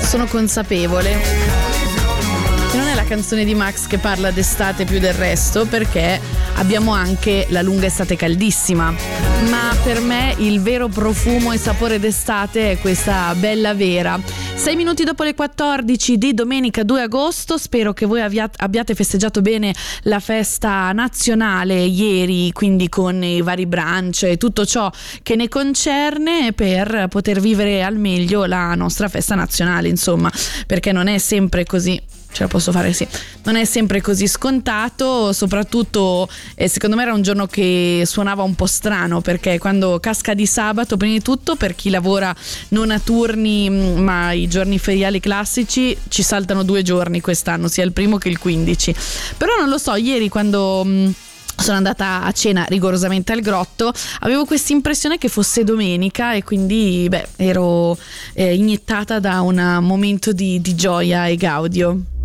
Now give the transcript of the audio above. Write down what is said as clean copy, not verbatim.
sono consapevole che non è la canzone di Max che parla d'estate più del resto, perché abbiamo anche la lunga estate caldissima, ma per me il vero profumo e sapore d'estate è questa Bella Vera. 6 minuti dopo le 14 di domenica 2 agosto, spero che voi abbiate festeggiato bene la festa nazionale ieri, quindi con i vari brunch e tutto ciò che ne concerne, per poter vivere al meglio la nostra festa nazionale, insomma, perché non è sempre così. Ce la posso fare, sì. Non è sempre così scontato, soprattutto secondo me era un giorno che suonava un po' strano, perché quando casca di sabato, prima di tutto per chi lavora non a turni ma i giorni feriali classici, ci saltano 2 giorni quest'anno, sia il primo che il 15. Però non lo so, ieri quando sono andata a cena rigorosamente al Grotto, avevo questa impressione che fosse domenica e quindi ero iniettata da un momento di gioia e gaudio.